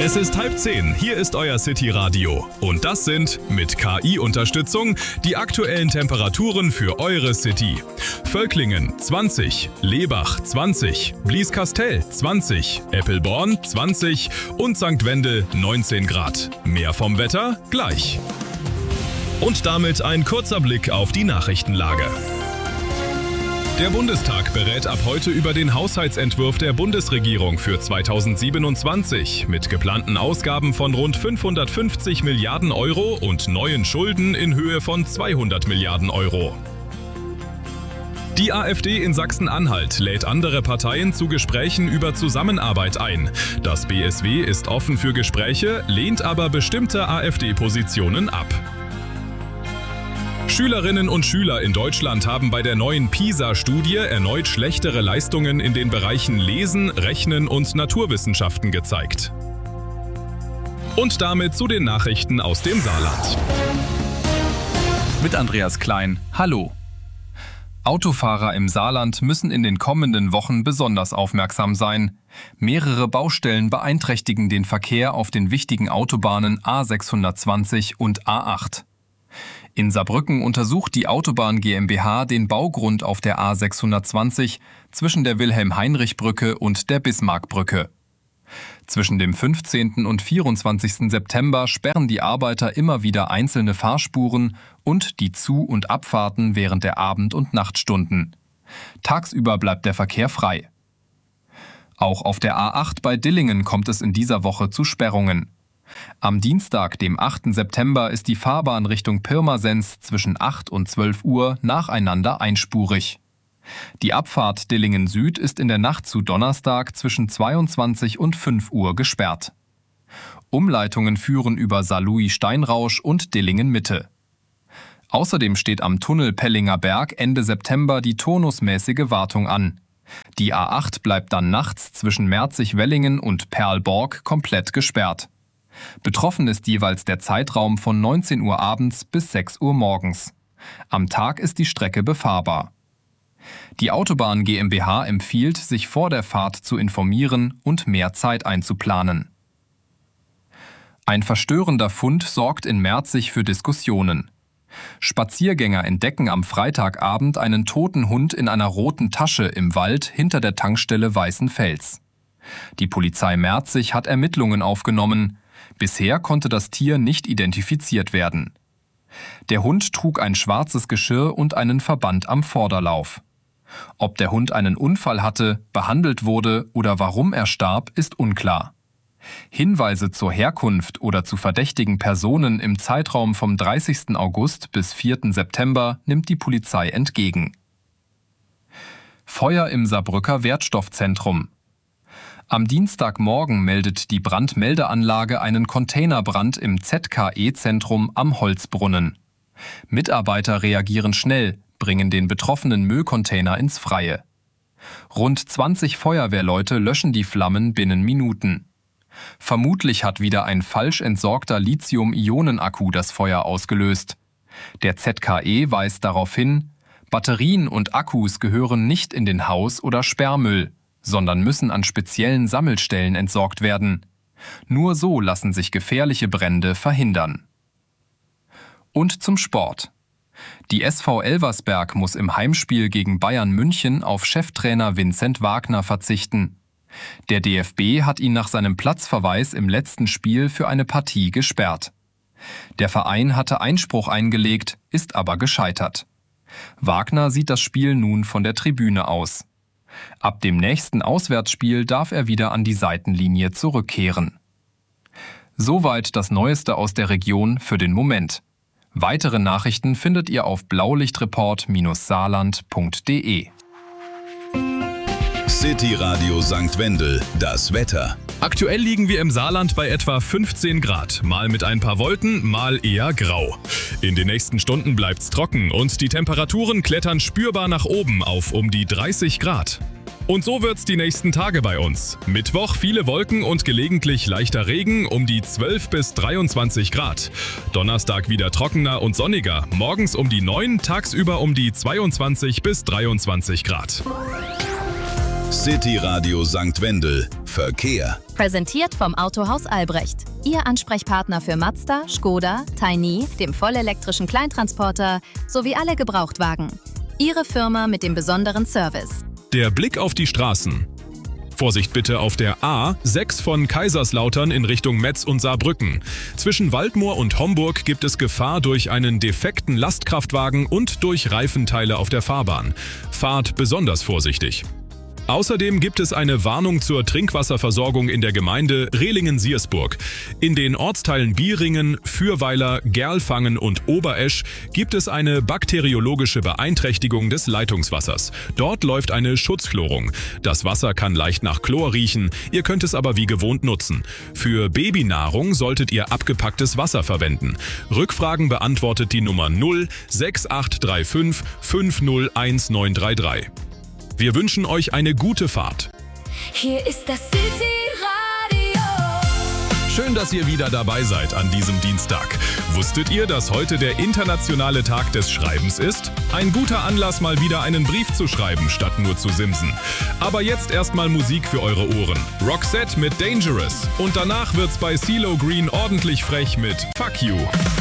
Es ist 9:30, hier ist euer City-Radio. Und das sind, mit KI-Unterstützung, die aktuellen Temperaturen für eure City. Völklingen 20, Lebach 20, Blieskastel 20, Eppelborn 20 und St. Wendel 19 Grad. Mehr vom Wetter gleich. Und damit ein kurzer Blick auf die Nachrichtenlage. Der Bundestag berät ab heute über den Haushaltsentwurf der Bundesregierung für 2027 mit geplanten Ausgaben von rund 550 Milliarden Euro und neuen Schulden in Höhe von 200 Milliarden Euro. Die AfD in Sachsen-Anhalt lädt andere Parteien zu Gesprächen über Zusammenarbeit ein. Das BSW ist offen für Gespräche, lehnt aber bestimmte AfD-Positionen ab. Schülerinnen und Schüler in Deutschland haben bei der neuen PISA-Studie erneut schlechtere Leistungen in den Bereichen Lesen, Rechnen und Naturwissenschaften gezeigt. Und damit zu den Nachrichten aus dem Saarland. Mit Andreas Klein. Hallo. Autofahrer im Saarland müssen in den kommenden Wochen besonders aufmerksam sein. Mehrere Baustellen beeinträchtigen den Verkehr auf den wichtigen Autobahnen A620 und A8. In Saarbrücken untersucht die Autobahn GmbH den Baugrund auf der A620 zwischen der Wilhelm-Heinrich-Brücke und der Bismarckbrücke. Zwischen dem 15. und 24. September sperren die Arbeiter immer wieder einzelne Fahrspuren und die Zu- und Abfahrten während der Abend- und Nachtstunden. Tagsüber bleibt der Verkehr frei. Auch auf der A8 bei Dillingen kommt es in dieser Woche zu Sperrungen. Am Dienstag, dem 8. September, ist die Fahrbahn Richtung Pirmasens zwischen 8 und 12 Uhr nacheinander einspurig. Die Abfahrt Dillingen Süd ist in der Nacht zu Donnerstag zwischen 22 und 5 Uhr gesperrt. Umleitungen führen über Saarlouis-Steinrausch und Dillingen Mitte. Außerdem steht am Tunnel Pellinger Berg Ende September die turnusmäßige Wartung an. Die A8 bleibt dann nachts zwischen Merzig-Wellingen und Perlborg komplett gesperrt. Betroffen ist jeweils der Zeitraum von 19 Uhr abends bis 6 Uhr morgens. Am Tag ist die Strecke befahrbar. Die Autobahn GmbH empfiehlt, sich vor der Fahrt zu informieren und mehr Zeit einzuplanen. Ein verstörender Fund sorgt in Merzig für Diskussionen. Spaziergänger entdecken am Freitagabend einen toten Hund in einer roten Tasche im Wald hinter der Tankstelle Weißenfels. Die Polizei Merzig hat Ermittlungen aufgenommen. Bisher konnte das Tier nicht identifiziert werden. Der Hund trug ein schwarzes Geschirr und einen Verband am Vorderlauf. Ob der Hund einen Unfall hatte, behandelt wurde oder warum er starb, ist unklar. Hinweise zur Herkunft oder zu verdächtigen Personen im Zeitraum vom 30. August bis 4. September nimmt die Polizei entgegen. Feuer im Saarbrücker Wertstoffzentrum. Am Dienstagmorgen meldet die Brandmeldeanlage einen Containerbrand im ZKE-Zentrum am Holzbrunnen. Mitarbeiter reagieren schnell, bringen den betroffenen Müllcontainer ins Freie. Rund 20 Feuerwehrleute löschen die Flammen binnen Minuten. Vermutlich hat wieder ein falsch entsorgter Lithium-Ionen-Akku das Feuer ausgelöst. Der ZKE weist darauf hin, Batterien und Akkus gehören nicht in den Haus- oder Sperrmüll, sondern müssen an speziellen Sammelstellen entsorgt werden. Nur so lassen sich gefährliche Brände verhindern. Und zum Sport. Die SV Elversberg muss im Heimspiel gegen Bayern München auf Cheftrainer Vincent Wagner verzichten. Der DFB hat ihn nach seinem Platzverweis im letzten Spiel für eine Partie gesperrt. Der Verein hatte Einspruch eingelegt, ist aber gescheitert. Wagner sieht das Spiel nun von der Tribüne aus. Ab dem nächsten Auswärtsspiel darf er wieder an die Seitenlinie zurückkehren. Soweit das Neueste aus der Region für den Moment. Weitere Nachrichten findet ihr auf blaulichtreport-saarland.de. City Radio St. Wendel, das Wetter. Aktuell liegen wir im Saarland bei etwa 15 Grad, mal mit ein paar Wolken, mal eher grau. In den nächsten Stunden bleibt's trocken und die Temperaturen klettern spürbar nach oben auf um die 30 Grad. Und so wird's die nächsten Tage bei uns. Mittwoch viele Wolken und gelegentlich leichter Regen um die 12 bis 23 Grad. Donnerstag wieder trockener und sonniger, morgens um die 9, tagsüber um die 22 bis 23 Grad. City Radio St. Wendel. Verkehr. Präsentiert vom Autohaus Albrecht. Ihr Ansprechpartner für Mazda, Škoda, Tiny, dem vollelektrischen Kleintransporter sowie alle Gebrauchtwagen. Ihre Firma mit dem besonderen Service. Der Blick auf die Straßen. Vorsicht bitte auf der A6 von Kaiserslautern in Richtung Metz und Saarbrücken. Zwischen Waldmoor und Homburg gibt es Gefahr durch einen defekten Lastkraftwagen und durch Reifenteile auf der Fahrbahn. Fahrt besonders vorsichtig. Außerdem gibt es eine Warnung zur Trinkwasserversorgung in der Gemeinde Rehlingen-Siersburg. In den Ortsteilen Bieringen, Fürweiler, Gerlfangen und Oberesch gibt es eine bakteriologische Beeinträchtigung des Leitungswassers. Dort läuft eine Schutzchlorung. Das Wasser kann leicht nach Chlor riechen, ihr könnt es aber wie gewohnt nutzen. Für Babynahrung solltet ihr abgepacktes Wasser verwenden. Rückfragen beantwortet die Nummer 06835 501933. Wir wünschen euch eine gute Fahrt. Hier ist das City Radio. Schön, dass ihr wieder dabei seid an diesem Dienstag. Wusstet ihr, dass heute der internationale Tag des Schreibens ist? Ein guter Anlass, mal wieder einen Brief zu schreiben, statt nur zu simsen. Aber jetzt erstmal Musik für eure Ohren. Roxette mit Dangerous. Und danach wird's bei CeeLo Green ordentlich frech mit Fuck You.